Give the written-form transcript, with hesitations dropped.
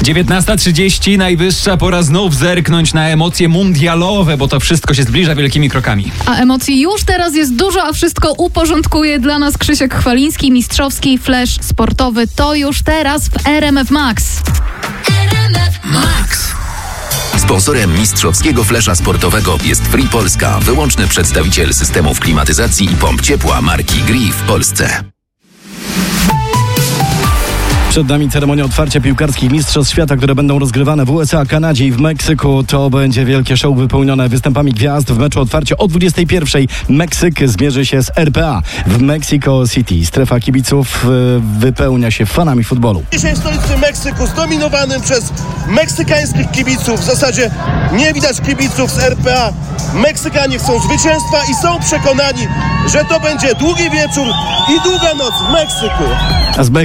19:30, najwyższa pora znów zerknąć na emocje mundialowe, bo to wszystko się zbliża wielkimi krokami. A emocji już teraz jest dużo, a wszystko uporządkuje dla nas Krzysiek Chwaliński, mistrzowski flash sportowy. To już teraz w RMF Max. RMF Max. Sponsorem mistrzowskiego flesza sportowego jest Free Polska, wyłączny przedstawiciel systemów klimatyzacji i pomp ciepła marki Gree w Polsce. Przed nami ceremonia otwarcia piłkarskich mistrzostw świata, które będą rozgrywane w USA, Kanadzie i w Meksyku. To będzie wielkie show wypełnione występami gwiazd. W meczu otwarcia o 21:00 Meksyk zmierzy się z RPA w Mexico City. Strefa kibiców wypełnia się fanami futbolu. Dzisiaj w stolicy Meksyku zdominowanym przez meksykańskich kibiców. W zasadzie nie widać kibiców z RPA. Meksykanie chcą zwycięstwa i są przekonani, że to będzie długi wieczór i długa noc w Meksyku. A z